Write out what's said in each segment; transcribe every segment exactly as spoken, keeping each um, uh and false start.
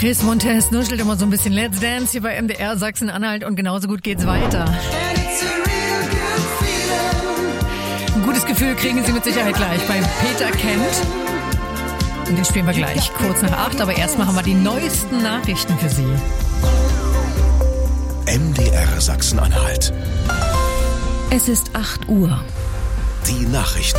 Chris Montez nuschelt immer so ein bisschen Let's Dance hier bei M D R Sachsen-Anhalt und genauso gut geht's weiter. Ein gutes Gefühl kriegen Sie mit Sicherheit gleich bei Peter Kent. Und den spielen wir gleich kurz nach acht, aber erstmal haben wir die neuesten Nachrichten für Sie. M D R Sachsen-Anhalt. Es ist acht Uhr. Die Nachrichten.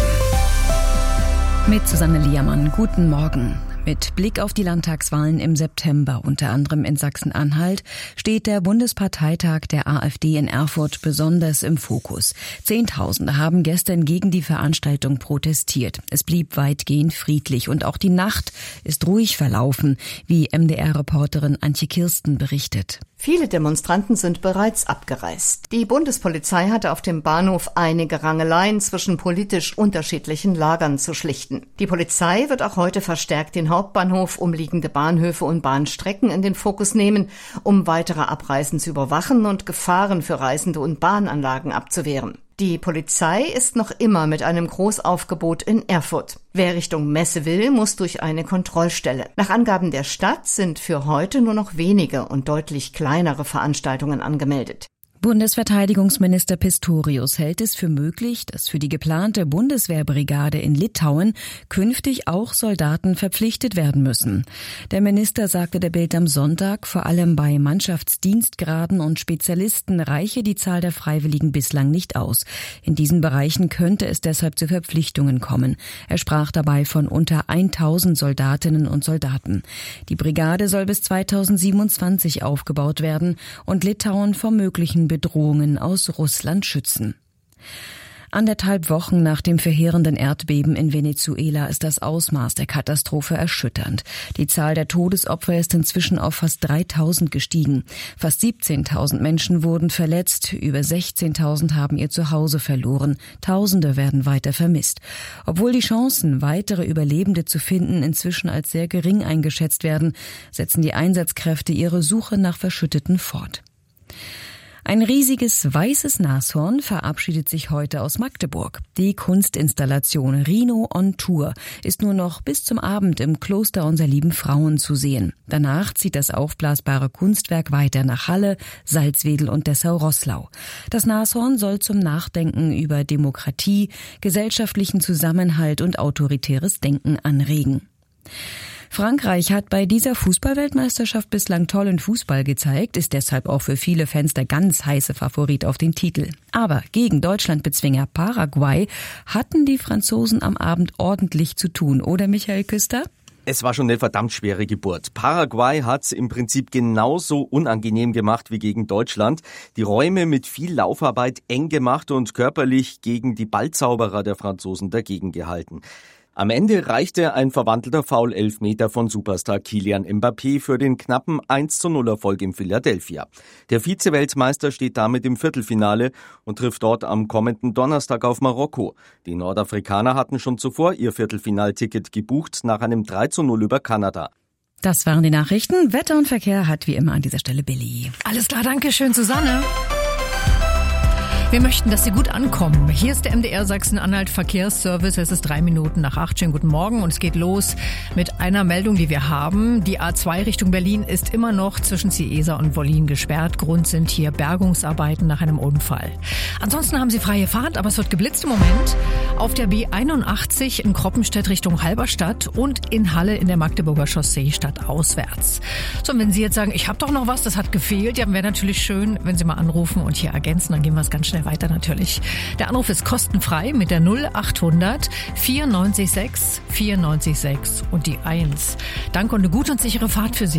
Mit Susanne Liermann. Guten Morgen. Mit Blick auf die Landtagswahlen im September, unter anderem in Sachsen-Anhalt, steht der Bundesparteitag der AfD in Erfurt besonders im Fokus. Zehntausende haben gestern gegen die Veranstaltung protestiert. Es blieb weitgehend friedlich und auch die Nacht ist ruhig verlaufen, wie M D R-Reporterin Antje Kirsten berichtet. Viele Demonstranten sind bereits abgereist. Die Bundespolizei hatte auf dem Bahnhof einige Rangeleien zwischen politisch unterschiedlichen Lagern zu schlichten. Die Polizei wird auch heute verstärkt den Hauptbahnhof, umliegende Bahnhöfe und Bahnstrecken in den Fokus nehmen, um weitere Abreisen zu überwachen und Gefahren für Reisende und Bahnanlagen abzuwehren. Die Polizei ist noch immer mit einem Großaufgebot in Erfurt. Wer Richtung Messe will, muss durch eine Kontrollstelle. Nach Angaben der Stadt sind für heute nur noch wenige und deutlich kleinere Veranstaltungen angemeldet. Bundesverteidigungsminister Pistorius hält es für möglich, dass für die geplante Bundeswehrbrigade in Litauen künftig auch Soldaten verpflichtet werden müssen. Der Minister sagte der Bild am Sonntag, vor allem bei Mannschaftsdienstgraden und Spezialisten reiche die Zahl der Freiwilligen bislang nicht aus. In diesen Bereichen könnte es deshalb zu Verpflichtungen kommen. Er sprach dabei von unter tausend Soldatinnen und Soldaten. Die Brigade soll bis zweitausendsiebenundzwanzig aufgebaut werden und Litauen vor möglichen Bedrohungen aus Russland schützen. Anderthalb Wochen nach dem verheerenden Erdbeben in Venezuela ist das Ausmaß der Katastrophe erschütternd. Die Zahl der Todesopfer ist inzwischen auf fast dreitausend gestiegen. Fast siebzehntausend Menschen wurden verletzt, über sechzehntausend haben ihr Zuhause verloren, Tausende werden weiter vermisst. Obwohl die Chancen, weitere Überlebende zu finden, inzwischen als sehr gering eingeschätzt werden, setzen die Einsatzkräfte ihre Suche nach Verschütteten fort. Ein riesiges weißes Nashorn verabschiedet sich heute aus Magdeburg. Die Kunstinstallation Rhino on Tour ist nur noch bis zum Abend im Kloster Unser Lieben Frauen zu sehen. Danach zieht das aufblasbare Kunstwerk weiter nach Halle, Salzwedel und Dessau-Roßlau. Das Nashorn soll zum Nachdenken über Demokratie, gesellschaftlichen Zusammenhalt und autoritäres Denken anregen. Frankreich hat bei dieser Fußballweltmeisterschaft bislang tollen Fußball gezeigt, ist deshalb auch für viele Fans der ganz heiße Favorit auf den Titel. Aber gegen Deutschlandbezwinger Paraguay hatten die Franzosen am Abend ordentlich zu tun, oder Michael Küster? Es war schon eine verdammt schwere Geburt. Paraguay hat's im Prinzip genauso unangenehm gemacht wie gegen Deutschland. Die Räume mit viel Laufarbeit eng gemacht und körperlich gegen die Ballzauberer der Franzosen dagegen gehalten. Am Ende reichte ein verwandelter Foul-Elfmeter von Superstar Kylian Mbappé für den knappen eins zu null Erfolg in Philadelphia. Der Vize-Weltmeister steht damit im Viertelfinale und trifft dort am kommenden Donnerstag auf Marokko. Die Nordafrikaner hatten schon zuvor ihr Viertelfinalticket gebucht nach einem drei zu null über Kanada. Das waren die Nachrichten. Wetter und Verkehr hat wie immer an dieser Stelle Billy. Alles klar, danke schön, Susanne. Wir möchten, dass Sie gut ankommen. Hier ist der M D R Sachsen-Anhalt Verkehrsservice. Es ist drei Minuten nach acht. Schönen guten Morgen und es geht los mit einer Meldung, die wir haben. Die A zwei Richtung Berlin ist immer noch zwischen Ciesa und Wollin gesperrt. Grund sind hier Bergungsarbeiten nach einem Unfall. Ansonsten haben Sie freie Fahrt, aber es wird geblitzt im Moment auf der B einundachtzig in Kroppenstedt Richtung Halberstadt und in Halle in der Magdeburger Chaussee stadtauswärts. So, und wenn Sie jetzt sagen, ich habe doch noch was, das hat gefehlt, ja, wäre natürlich schön, wenn Sie mal anrufen und hier ergänzen, dann gehen wir es ganz schnell weiter natürlich. Der Anruf ist kostenfrei mit der null achthundert vierundneunzig sechs vierundneunzig sechs und die eins. Danke und eine gute und sichere Fahrt für Sie.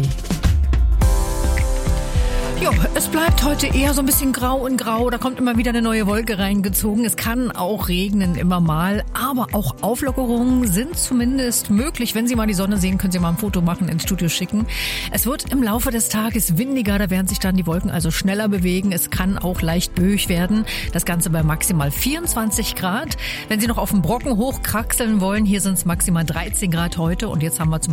Jo, es bleibt heute eher so ein bisschen grau in grau. Da kommt immer wieder eine neue Wolke reingezogen. Es kann auch regnen immer mal. Aber auch Auflockerungen sind zumindest möglich. Wenn Sie mal die Sonne sehen, können Sie mal ein Foto machen, ins Studio schicken. Es wird im Laufe des Tages windiger. Da werden sich dann die Wolken also schneller bewegen. Es kann auch leicht böig werden. Das Ganze bei maximal vierundzwanzig Grad. Wenn Sie noch auf den Brocken hochkraxeln wollen, hier sind es maximal dreizehn Grad heute. Und jetzt haben wir zum